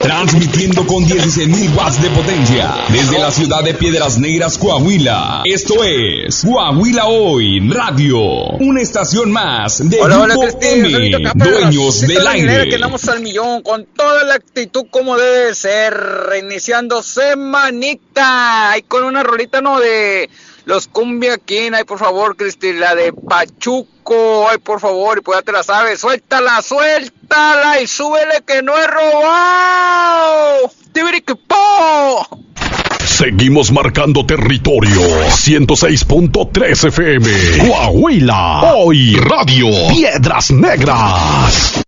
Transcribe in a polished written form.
Transmitiendo con 16.000 watts de potencia desde la ciudad de Piedras Negras, Coahuila. Esto es Coahuila Hoy Radio, una estación más de Grupo M, dueños del aire. Que andamos al millón con toda la actitud como debe ser, reiniciando semanita y con una rolita de los Cumbia King. Ay, por favor, Cristi, la de Pachuco, ay, por favor, y pues ya te la sabes, suéltala y súbele que no he robado. Seguimos marcando territorio. 106.3 FM. Coahuila Hoy Radio. Piedras Negras.